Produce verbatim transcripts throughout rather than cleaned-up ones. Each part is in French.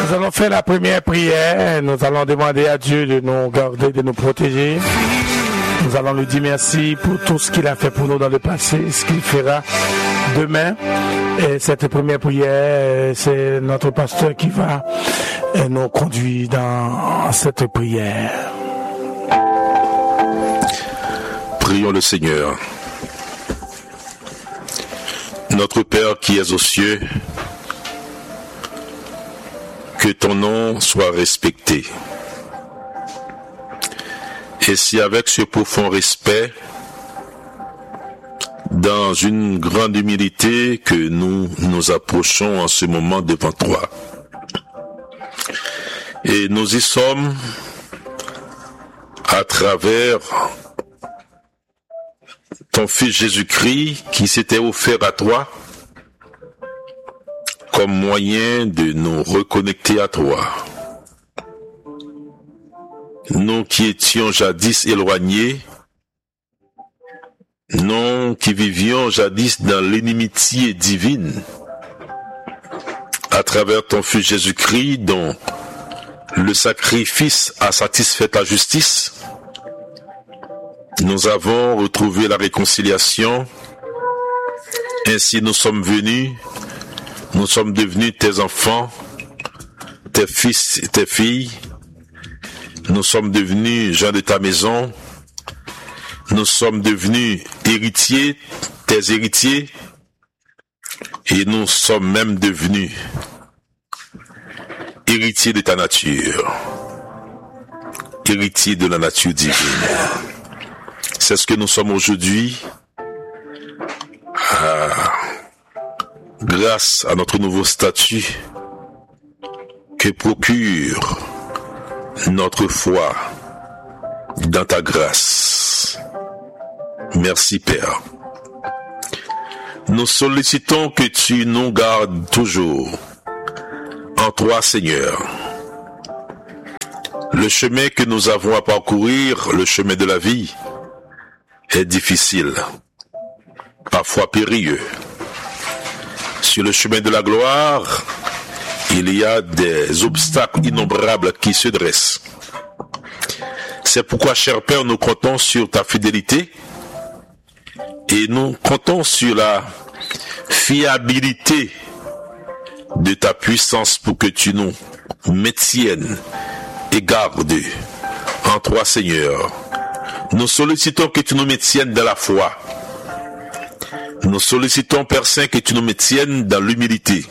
Nous allons faire la première prière. Nous allons demander à Dieu de nous garder, de nous protéger. Nous allons lui dire merci pour tout ce qu'il a fait pour nous dans le passé, ce qu'il fera demain. Et cette première prière, c'est notre pasteur qui va nous conduire dans cette prière. Prions le Seigneur. Notre Père qui es aux cieux, que ton nom soit respecté. Et si avec ce profond respect, dans une grande humilité, que nous nous approchons en ce moment devant toi. Et nous y sommes à travers ton Fils Jésus-Christ qui s'était offert à toi comme moyen de nous reconnecter à toi. Nous qui étions jadis éloignés, nous qui vivions jadis dans l'inimitié divine, à travers ton Fils Jésus-Christ dont le sacrifice a satisfait ta justice, nous avons retrouvé la réconciliation. Ainsi nous sommes venus, nous sommes devenus tes enfants, tes fils et tes filles. Nous sommes devenus gens de ta maison. Nous sommes devenus héritiers, tes héritiers. Et nous sommes même devenus héritiers de ta nature. Héritiers de la nature divine. C'est ce que nous sommes aujourd'hui. Ah, grâce à notre nouveau statut que procure notre foi dans ta grâce. Merci Père. Nous sollicitons que tu nous gardes toujours en toi Seigneur. Le chemin que nous avons à parcourir, le chemin de la vie, est difficile, parfois périlleux. Sur le chemin de la gloire, il y a des obstacles innombrables qui se dressent. C'est pourquoi, cher Père, nous comptons sur ta fidélité et nous comptons sur la fiabilité de ta puissance pour que tu nous maintiennes et gardes en toi, Seigneur. Nous sollicitons que tu nous maintiennes dans la foi. Nous sollicitons, Père Saint, que tu nous maintiennes dans l'humilité.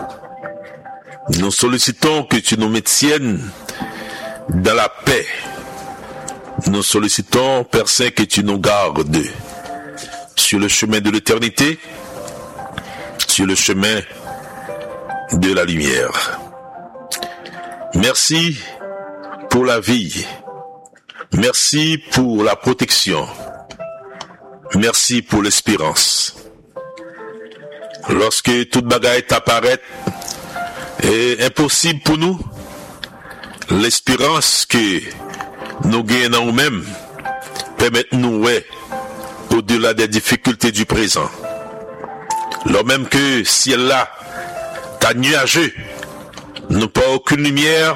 Nous sollicitons que tu nous maintiennes dans la paix. Nous sollicitons, Père Saint, que tu nous gardes sur le chemin de l'éternité, sur le chemin de la lumière. Merci pour la vie. Merci pour la protection. Merci pour l'espérance. Lorsque toute bagaille t'apparaît est impossible pour nous, l'espérance que nous gagnons nous-mêmes permet nous, ouais, au-delà des difficultés du présent. Lors même que ciel là, t'as nuageux, nous pas aucune lumière,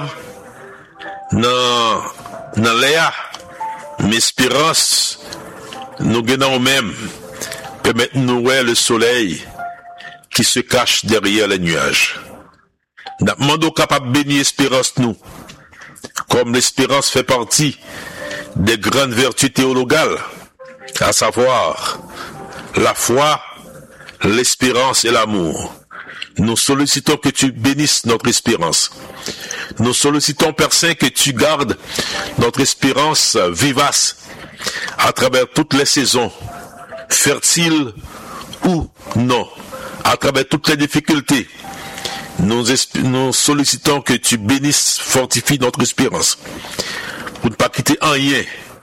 dans, dans l'air, mais espérance, nous gagnons nous-mêmes, permet nous, ouais, le soleil qui se cache derrière les nuages. Nous demandons capable de bénir l'espérance nous, comme l'espérance fait partie des grandes vertus théologales, à savoir la foi, l'espérance et l'amour. Nous sollicitons que tu bénisses notre espérance. Nous sollicitons, Père Saint, que tu gardes notre espérance vivace à travers toutes les saisons, fertiles ou non, à travers toutes les difficultés. Nous, esp- nous sollicitons que tu bénisses, fortifies notre espérance, pour ne pas quitter un rien,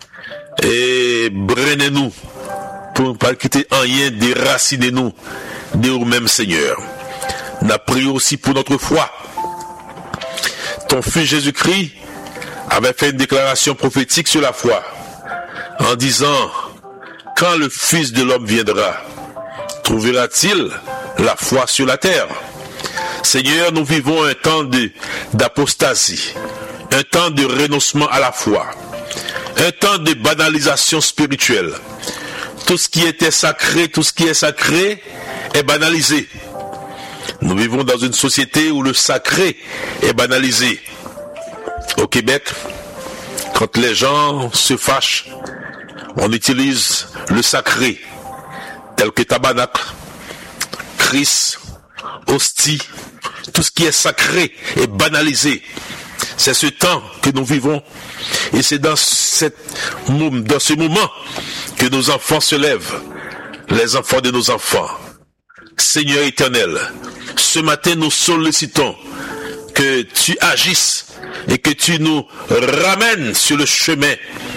et brennez-nous, pour ne pas quitter un rien, déracinez-nous, de nous-mêmes, Seigneur. Nous prions aussi pour notre foi. Ton Fils Jésus-Christ avait fait une déclaration prophétique sur la foi, en disant, quand le Fils de l'homme viendra, trouvera-t-il la foi sur la terre? Seigneur, nous vivons un temps de d'apostasie, un temps de renoncement à la foi, un temps de banalisation spirituelle. Tout ce qui était sacré, tout ce qui est sacré est banalisé. Nous vivons dans une société où le sacré est banalisé. Au Québec, quand les gens se fâchent, on utilise le sacré, tel que tabernacle, Christ, hostie, tout ce qui est sacré est banalisé. C'est ce temps que nous vivons et c'est dans, cette, dans ce moment que nos enfants se lèvent, les enfants de nos enfants. Seigneur éternel, ce matin nous sollicitons que tu agisses et que tu nous ramènes sur le chemin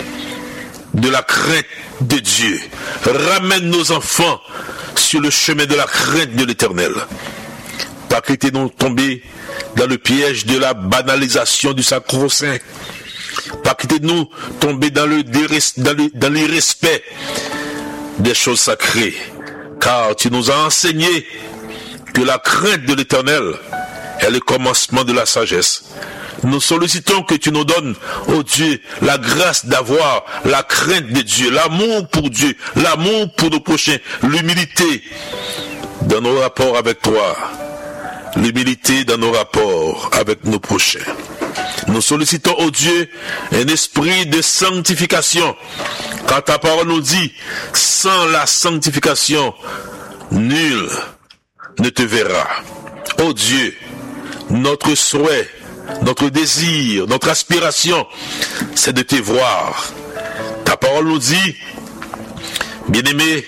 de la crainte de Dieu. Ramène nos enfants sur le chemin de la crainte de l'Éternel. Pas que nous tomber dans le piège de la banalisation du sacro-saint. Pas que nous tomber dans le, dans le, dans l'irrespect des choses sacrées. Car tu nous as enseigné que la crainte de l'Éternel est le commencement de la sagesse. Nous sollicitons que tu nous donnes, oh Dieu, la grâce d'avoir la crainte de Dieu, l'amour pour Dieu, l'amour pour nos prochains, l'humilité dans nos rapports avec toi, l'humilité dans nos rapports avec nos prochains. Nous sollicitons, oh Dieu, un esprit de sanctification. Quand ta parole nous dit, sans la sanctification, nul ne te verra. Oh Dieu, notre souhait, notre désir, notre aspiration, c'est de te voir. Ta parole nous dit, bien-aimé,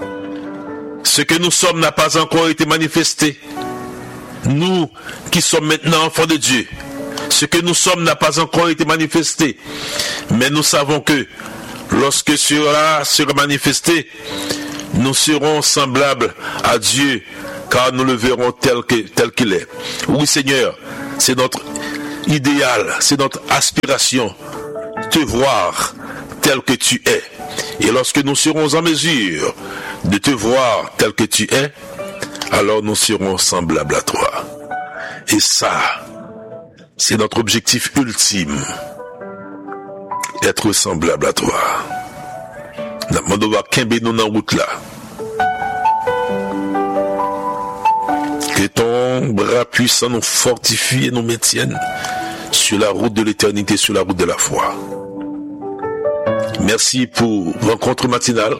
ce que nous sommes n'a pas encore été manifesté. Nous qui sommes maintenant enfants de Dieu, ce que nous sommes n'a pas encore été manifesté. Mais nous savons que lorsque cela sera manifesté, nous serons semblables à Dieu, car nous le verrons tel que, tel qu'il est. Oui Seigneur, c'est notre idéal, c'est notre aspiration, te voir tel que tu es. Et lorsque nous serons en mesure de te voir tel que tu es, alors nous serons semblables à toi. Et ça, c'est notre objectif ultime, être semblable à toi. Nous devons kembe nous dans la route là. Que ton bras puissant nous fortifie et nous maintienne sur la route de l'éternité, sur la route de la foi. Merci pour rencontre matinale.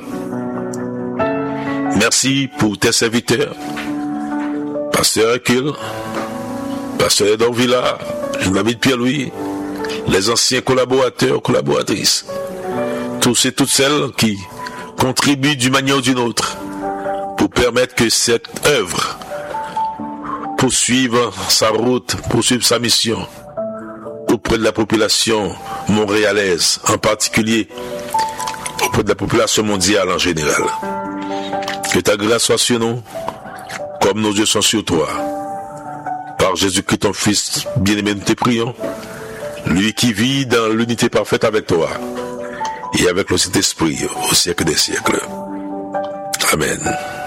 Merci pour tes serviteurs, Pasteur Hercule, Pasteur Edouard Villa, Jean-David Pierre-Louis, les anciens collaborateurs, collaboratrices, tous et toutes celles qui contribuent d'une manière ou d'une autre pour permettre que cette œuvre poursuive sa route, poursuive sa mission auprès de la population montréalaise, en particulier auprès de la population mondiale en général. Que ta grâce soit sur nous, comme nos yeux sont sur toi. Par Jésus-Christ, ton Fils bien-aimé, nous te prions, lui qui vit dans l'unité parfaite avec toi et avec le Saint-Esprit au siècle des siècles. Amen.